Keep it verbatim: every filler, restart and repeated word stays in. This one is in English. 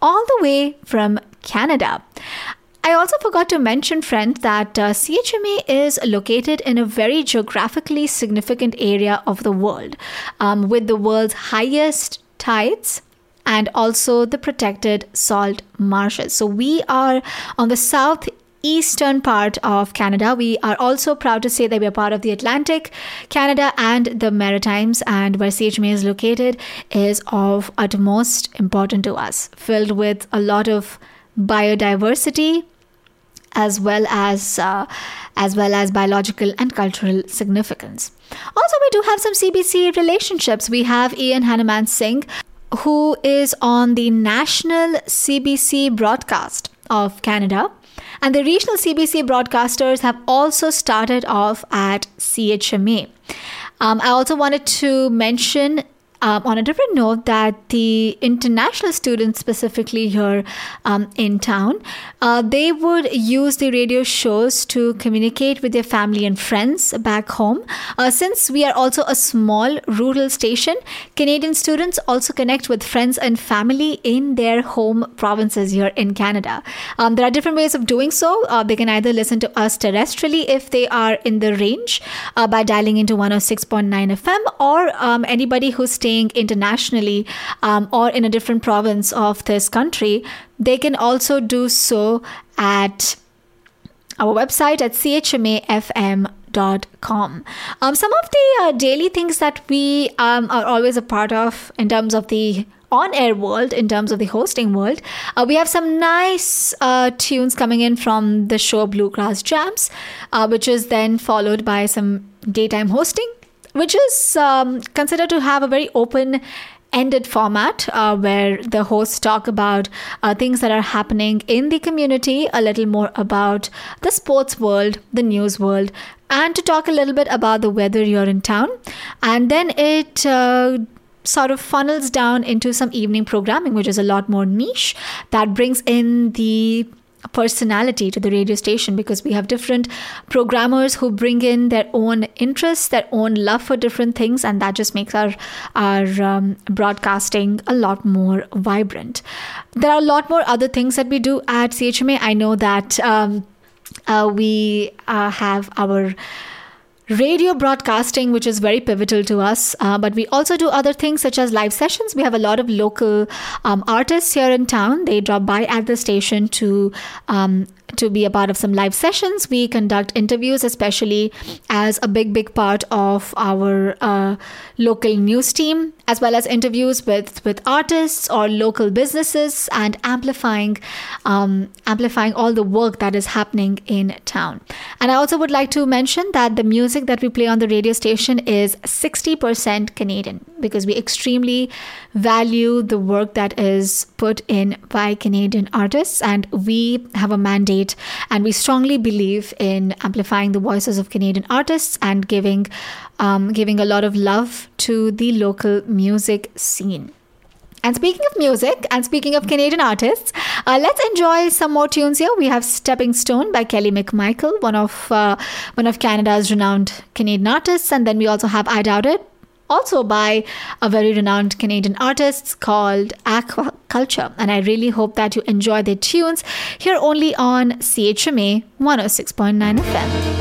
all the way from Canada. I also forgot to mention, friend, that uh, C H M A is located in a very geographically significant area of the world, um, with the world's highest tides and also the protected salt marshes. So we are on the southeastern part of Canada. We are also proud to say that we are part of the Atlantic, Canada, and the Maritimes, and where C H M A is located is of utmost importance to us, filled with a lot of biodiversity, as well as uh, as well as biological and cultural significance. Also, we do have some C B C relationships. We have Ian Hanuman Singh, who is on the national C B C broadcast of Canada. And the regional C B C broadcasters have also started off at C H M A. Um, I also wanted to mention Um, on a different note, that the international students specifically here um, in town, uh, they would use the radio shows to communicate with their family and friends back home. Uh, since we are also a small rural station, Canadian students also connect with friends and family in their home provinces here in Canada. Um, there are different ways of doing so. Uh, they can either listen to us terrestrially if they are in the range uh, by dialing into one oh six point nine F M, or um, anybody who's staying internationally um, or in a different province of this country, they can also do so at our website at c h m a f m dot com. Um, some of the uh, daily things that we um, are always a part of in terms of the on-air world, in terms of the hosting world, uh, we have some nice uh, tunes coming in from the show Bluegrass Jams, uh, which is then followed by some daytime hosting, which is um, considered to have a very open-ended format uh, where the hosts talk about uh, things that are happening in the community, a little more about the sports world, the news world, and to talk a little bit about the weather here in town. And then it uh, sort of funnels down into some evening programming, which is a lot more niche, that brings in the personality to the radio station, because we have different programmers who bring in their own interests, their own love for different things, and that just makes our our um, broadcasting a lot more vibrant. There are a lot more other things that we do at C H M A. I know that um, uh, we uh, have our radio broadcasting, which is very pivotal to us, uh, but we also do other things such as live sessions. We have a lot of local um, artists here in town. They drop by at the station to um, to be a part of some live sessions. We conduct interviews, especially as a big, big part of our uh, local news team, as well as interviews with, with artists or local businesses, and amplifying um, amplifying all the work that is happening in town. And I also would like to mention that the music that we play on the radio station is sixty percent Canadian, because we extremely value the work that is put in by Canadian artists, and we have a mandate, and we strongly believe in amplifying the voices of Canadian artists and giving um, giving a lot of love to the local music scene. And speaking of music, and speaking of Canadian artists, uh, let's enjoy some more tunes here. We have Stepping Stone by Kelly McMichael, one of uh, one of Canada's renowned Canadian artists. And then we also have I Doubt It, also by a very renowned Canadian artist called Aqua Culture. And I really hope that you enjoy their tunes here only on C H M A one oh six point nine F M.